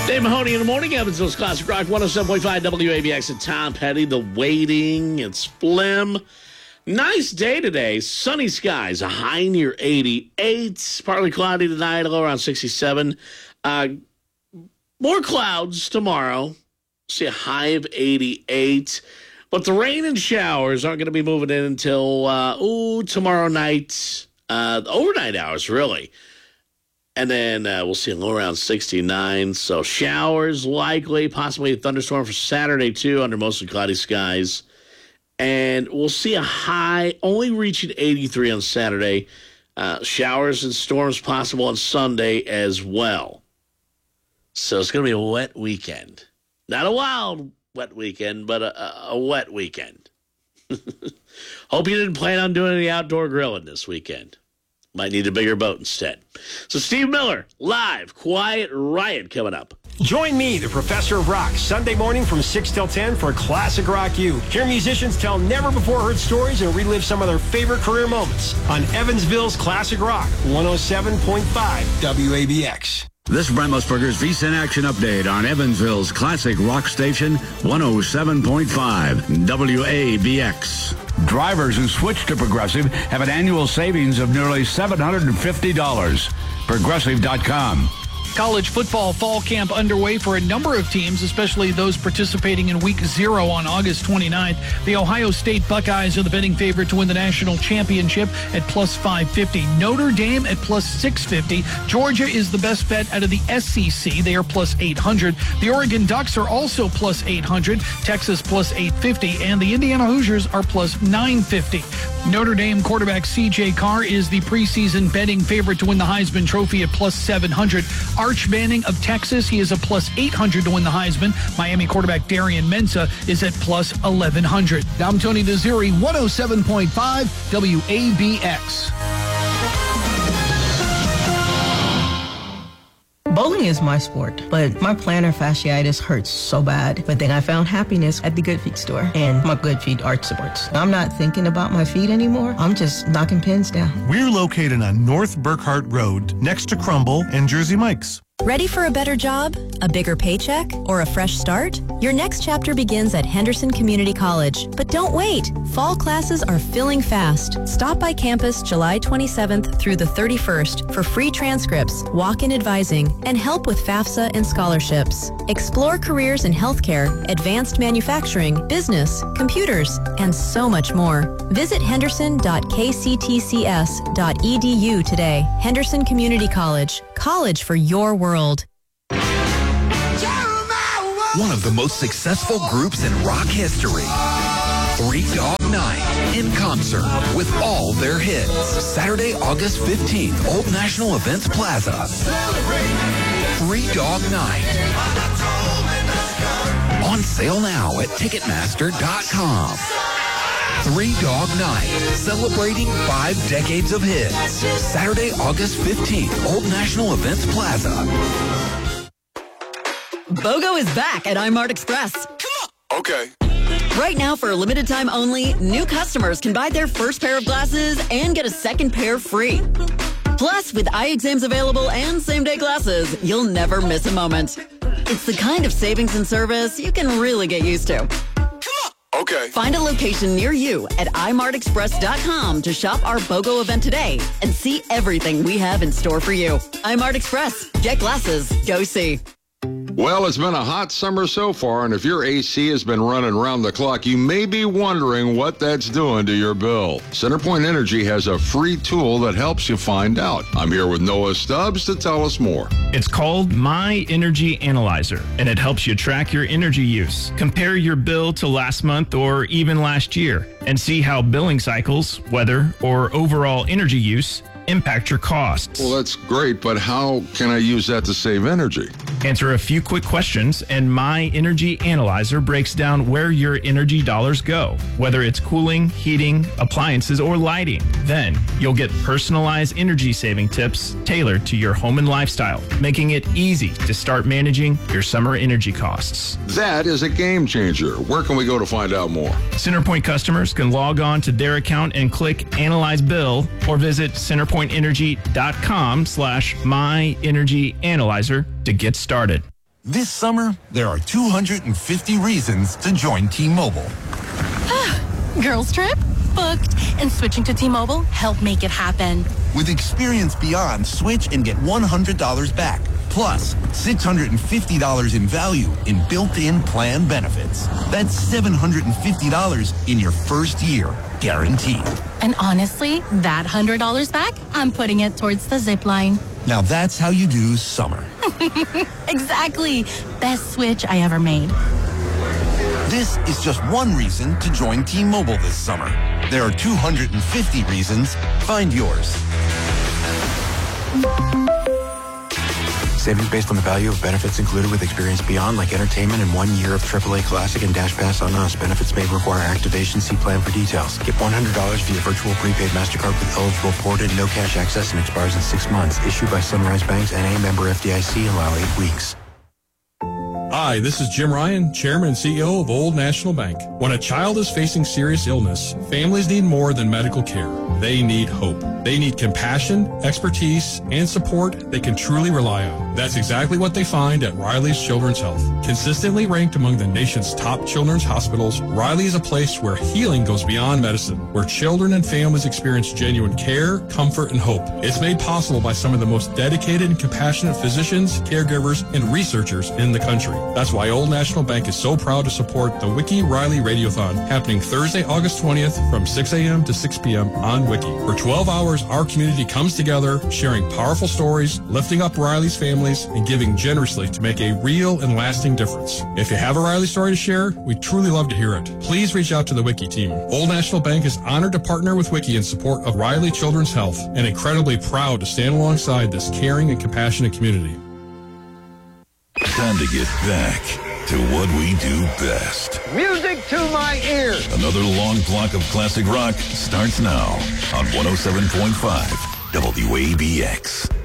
Dave Mahoney in the morning, Evansville's Classic Rock, 107.5 WABX and Tom Petty. The waiting, it's Flim. Nice day today. Sunny skies, a high near 88. Partly cloudy tonight, low around 67. More clouds tomorrow. See a high of 88. But the rain and showers aren't going to be moving in until, tomorrow night. Overnight hours, really. And then we'll see a low around 69. So showers likely, possibly a thunderstorm for Saturday, too, under mostly cloudy skies. And we'll see a high only reaching 83 on Saturday. Showers and storms possible on Sunday as well. So it's going to be a wet weekend. Not a wild wet weekend, but a wet weekend. Hope you didn't plan on doing any outdoor grilling this weekend. Might need a bigger boat instead. So Steve Miller, live, Quiet Riot coming up. Join me, the Professor of Rock, Sunday morning from 6 till 10 for Classic Rock U. Hear musicians tell never-before-heard stories and relive some of their favorite career moments on Evansville's Classic Rock, 107.5 WABX. This is Brent Musburger's VSiN Action Update on Evansville's Classic Rock Station, 107.5 WABX. Drivers who switch to Progressive have an annual savings of nearly $750. Progressive.com. College football fall camp underway for a number of teams, especially those participating in Week 0 on August 29th. The Ohio State Buckeyes are the betting favorite to win the national championship at plus 550. Notre Dame at plus 650. Georgia is the best bet out of the SEC. They are plus 800. The Oregon Ducks are also plus 800. Texas plus 850. And the Indiana Hoosiers are plus 950. Notre Dame quarterback C.J. Carr is the preseason betting favorite to win the Heisman Trophy at plus 700. Arch Manning of Texas, he is a plus 800 to win the Heisman. Miami quarterback Darian Mensah is at plus 1100. I'm Tony Desiri, 107.5 WABX. Bowling is my sport, but my plantar fasciitis hurts so bad. But then I found happiness at the Good Feet store and my Good Feet arch supports. I'm not thinking about my feet anymore. I'm just knocking pins down. We're located on North Burkhart Road, next to Crumble and Jersey Mike's. Ready for a better job, a bigger paycheck, or a fresh start? Your next chapter begins at Henderson Community College. But don't wait. Fall classes are filling fast. Stop by campus July 27th through the 31st for free transcripts, walk-in advising, and help with FAFSA and scholarships. Explore careers in healthcare, advanced manufacturing, business, computers, and so much more. Visit henderson.kctcs.edu today. Henderson Community College. College for your world. One of the most successful groups in rock history. 3 Dog Night in concert with all their hits. Saturday, August 15th, Old National Events Plaza. 3 Dog Night. On sale now at Ticketmaster.com. 3 Dog Night, celebrating 5 decades of hits. Saturday, August 15th, Old National Events Plaza. BOGO is back at iMart Express. Come on. Okay. Right now, for a limited time only, new customers can buy their first pair of glasses and get a second pair free. Plus, with eye exams available and same-day glasses, you'll never miss a moment. It's the kind of savings and service you can really get used to. Okay. Find a location near you at imartexpress.com to shop our BOGO event today and see everything we have in store for you. iMart Express. Get glasses. Go see. Well, it's been a hot summer so far, and if your AC has been running around the clock, you may be wondering what that's doing to your bill. CenterPoint Energy has a free tool that helps you find out. I'm here with Noah Stubbs to tell us more. It's called My Energy Analyzer, and it helps you track your energy use. Compare your bill to last month or even last year, and see how billing cycles, weather, or overall energy use impact your costs. Well, that's great, but how can I use that to save energy? Answer a few quick questions, and My Energy Analyzer breaks down where your energy dollars go, whether it's cooling, heating, appliances, or lighting. Then, you'll get personalized energy-saving tips tailored to your home and lifestyle, making it easy to start managing your summer energy costs. That is a game changer. Where can we go to find out more? CenterPoint customers can log on to their account and click Analyze Bill, or visit CenterPointEnergy.com/MyEnergyAnalyzer to get started. This summer, there are 250 reasons to join T-Mobile. Girls trip? Booked. And switching to T-Mobile helped make it happen. With Experience Beyond, switch and get $100 back. Plus, $650 in value in built-in plan benefits. That's $750 in your first year, guaranteed. And honestly, that $100 back, I'm putting it towards the zip line. Now that's how you do summer. Exactly. Best switch I ever made. This is just one reason to join T-Mobile this summer. There are 250 reasons. Find yours. Savings based on the value of benefits included with Experience Beyond, like entertainment and 1 year of AAA Classic and Dash Pass on Us. Benefits may require activation. See plan for details. Get $100 via virtual prepaid MasterCard with eligible ported, no cash access, and expires in 6 months. Issued by Sunrise Banks, N.A. member FDIC. Allow 8 weeks. Hi, this is Jim Ryan, Chairman and CEO of Old National Bank. When a child is facing serious illness, families need more than medical care. They need hope. They need compassion, expertise, and support they can truly rely on. That's exactly what they find at Riley's Children's Health. Consistently ranked among the nation's top children's hospitals, Riley is a place where healing goes beyond medicine, where children and families experience genuine care, comfort, and hope. It's made possible by some of the most dedicated and compassionate physicians, caregivers, and researchers in the country. That's why Old National Bank is so proud to support the Wiki Riley Radiothon happening Thursday, August 20th from 6 a.m. to 6 p.m. on Wiki. For 12 hours, our community comes together, sharing powerful stories, lifting up Riley's families, and giving generously to make a real and lasting difference. If you have a Riley story to share, we'd truly love to hear it. Please reach out to the Wiki team. Old National Bank is honored to partner with Wiki in support of Riley Children's Health and incredibly proud to stand alongside this caring and compassionate community. Time to get back to what we do best. Music to my ears. Another long block of classic rock starts now on 107.5 WABX.